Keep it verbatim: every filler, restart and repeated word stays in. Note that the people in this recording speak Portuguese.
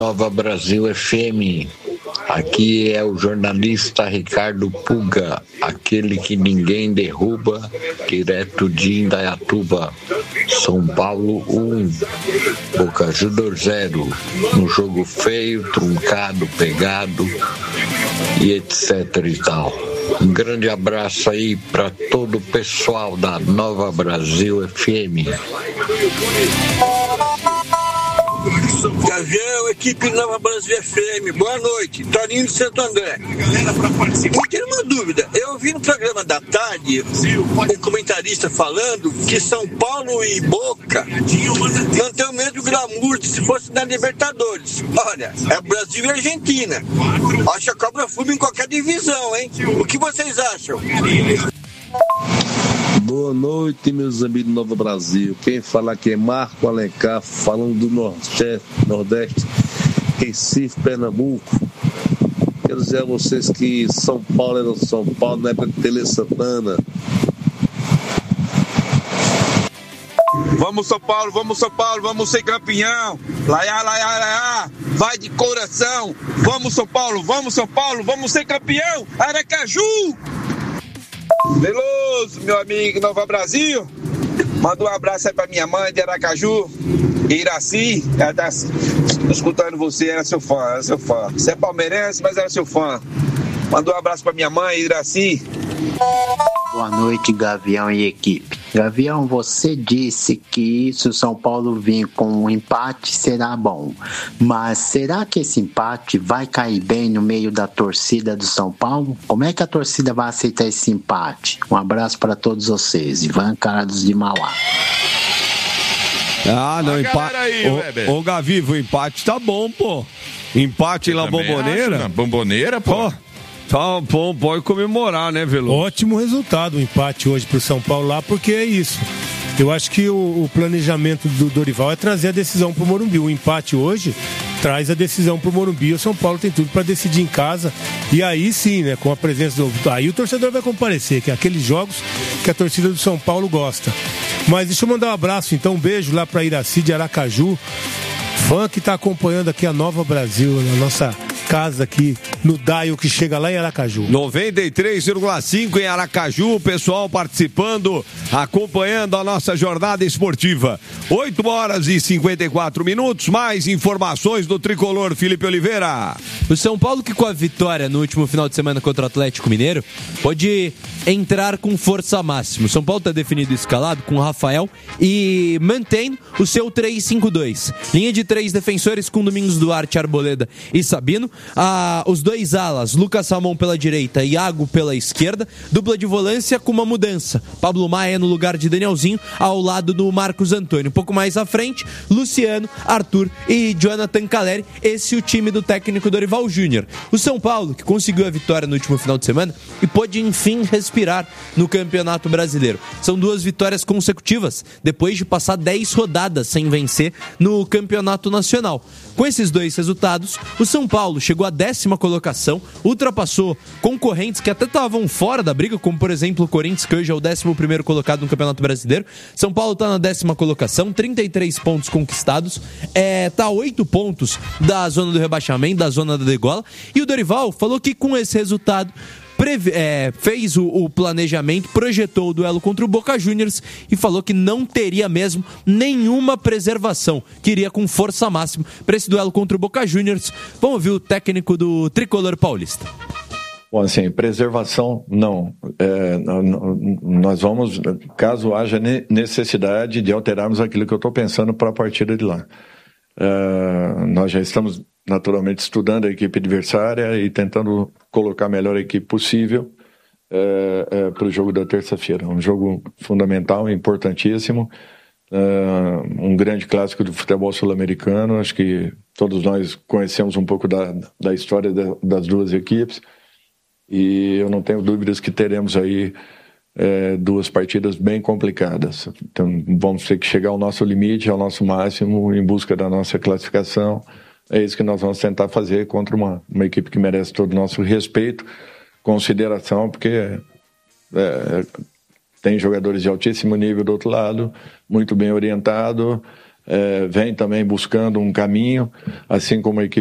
Nova Brasil F M, aqui é o jornalista Ricardo Puga, aquele que ninguém derruba, direto de Indaiatuba. São Paulo um, Boca Juniors zero, um jogo feio, truncado, pegado e etc e tal. Um grande abraço aí para todo o pessoal da Nova Brasil F M. Gavião, equipe Nova Brasil F M, boa noite, Toninho de Santo André. Me tira uma dúvida, eu ouvi no programa da tarde um comentarista falando que São Paulo e Boca não tem o mesmo glamour de se fosse na Libertadores. Olha, é Brasil e Argentina. Acho que cobra fumo em qualquer divisão, hein? O que vocês acham? Boa noite, meus amigos do Nova Brasil. Quem fala aqui é Marco Alencar, falando do Nordeste, Nordeste, Recife, Pernambuco. Quero dizer a vocês que São Paulo era São Paulo na época de Tele Santana. Vamos São Paulo, vamos São Paulo, vamos ser campeão. Laiá, laiá, laiá, vai de coração. Vamos São Paulo, vamos São Paulo, vamos ser campeão. Aracaju! Veloso, meu amigo Nova Brasil, manda um abraço aí pra minha mãe de Aracaju, Iraci, ela tá escutando você, era seu fã, era seu fã. Você é palmeirense, mas era seu fã. Manda um abraço pra minha mãe, Iraci. Boa noite, Gavião e equipe. Gavião, você disse que se o São Paulo vir com um empate será bom, mas será que esse empate vai cair bem no meio da torcida do São Paulo? Como é que a torcida vai aceitar esse empate? Um abraço para todos vocês. Ivan Carlos de Mauá. Ah, não, empate. Ô, ô Gavivo, o empate tá bom, pô. Empate lá, Bomboneira. Na Bomboneira, pô. pô. Tá bom, pode comemorar, né, Veloso? Ótimo resultado o empate hoje pro São Paulo lá, porque é isso. Eu acho que o, o planejamento do Dorival é trazer a decisão pro Morumbi. O empate hoje traz a decisão pro Morumbi. O São Paulo tem tudo para decidir em casa. E aí sim, né, com a presença do... Aí o torcedor vai comparecer, que é aqueles jogos que a torcida do São Paulo gosta. Mas deixa eu mandar um abraço, então, um beijo lá pra Iraci de Aracaju. Fã que tá acompanhando aqui a Nova Brasil, na nossa casa aqui no Daio, que chega lá em Aracaju. noventa e três vírgula cinco em Aracaju, o pessoal participando, acompanhando a nossa jornada esportiva. oito horas e cinquenta e quatro minutos, mais informações do tricolor Felipe Oliveira. O São Paulo, que com a vitória no último final de semana contra o Atlético Mineiro, pode entrar com força máxima. O São Paulo está definido escalado com o Rafael e mantém o seu três cinco dois. Linha de três defensores com Domingos Duarte, Arboleda e Sabino. Ah, os dois alas, Lucas Ramon pela direita e Iago pela esquerda. Dupla de volância com uma mudança. Pablo Maia no lugar de Danielzinho, ao lado do Marcos Antônio. Um pouco mais à frente, Luciano, Arthur e Jonathan Caleri. Esse é o time do técnico Dorival Júnior. O São Paulo, que conseguiu a vitória no último final de semana e pôde enfim respirar no Campeonato Brasileiro. São duas vitórias consecutivas, depois de passar dez rodadas sem vencer no Campeonato Nacional. Com esses dois resultados, o São Paulo chegou à décima colocação, ultrapassou concorrentes que até estavam fora da briga, como por exemplo o Corinthians, que hoje é o décimo primeiro colocado no Campeonato Brasileiro. São Paulo está na décima colocação, trinta e três pontos conquistados, é, tá a oito pontos da zona do rebaixamento, da zona da degola, e o Dorival falou que com esse resultado Preve- é, fez o, o planejamento, projetou o duelo contra o Boca Juniors e falou que não teria mesmo nenhuma preservação, que iria com força máxima para esse duelo contra o Boca Juniors. Vamos ouvir o técnico do tricolor paulista. Bom, assim, preservação, não. É, nós vamos, caso haja necessidade de alterarmos aquilo que eu estou pensando para a partida de lá. É, nós já estamos naturalmente estudando a equipe adversária e tentando colocar a melhor equipe possível é, é, para o jogo da terça-feira. Um jogo fundamental, importantíssimo, é, um grande clássico do futebol sul-americano. Acho que todos nós conhecemos um pouco da, da história da, das duas equipes e eu não tenho dúvidas que teremos aí é, duas partidas bem complicadas. Então vamos ter que chegar ao nosso limite, ao nosso máximo em busca da nossa classificação. É isso que nós vamos tentar fazer contra uma, uma equipe que merece todo o nosso respeito, consideração, porque é, tem jogadores de altíssimo nível do outro lado, muito bem orientado, é, vem também buscando um caminho, assim como a equipe